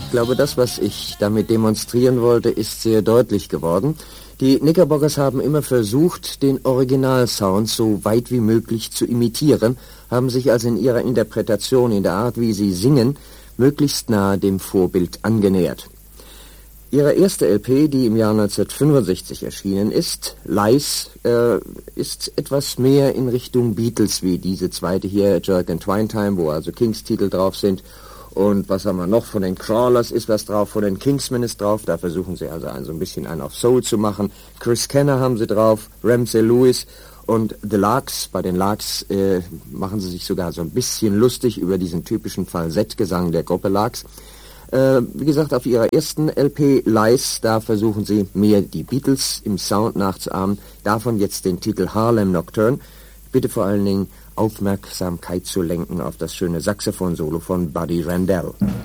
Ich glaube, das, was ich damit demonstrieren wollte, ist sehr deutlich geworden. Die Knickerbockers haben immer versucht, den Originalsound so weit wie möglich zu imitieren, haben sich also in ihrer Interpretation, in der Art, wie sie singen, möglichst nahe dem Vorbild angenähert. Ihre erste LP, die im Jahr 1965 erschienen ist, Lies, ist etwas mehr in Richtung Beatles wie diese zweite hier, Jerk and Twine Time, wo also Kings-Titel drauf sind. Und was haben wir noch? Von den Crawlers ist was drauf, von den Kingsmen ist drauf. Da versuchen sie also so ein bisschen einen auf Soul zu machen. Chris Kenner haben sie drauf, Ramsey Lewis und The Larks. Bei den Larks machen sie sich sogar so ein bisschen lustig über diesen typischen Falsettgesang der Gruppe Larks. Wie gesagt, auf ihrer ersten LP Lies, da versuchen sie mehr die Beatles im Sound nachzuahmen. Davon jetzt den Titel Harlem Nocturne. Bitte vor allen Dingen Aufmerksamkeit zu lenken auf das schöne Saxophon-Solo von Buddy Randell.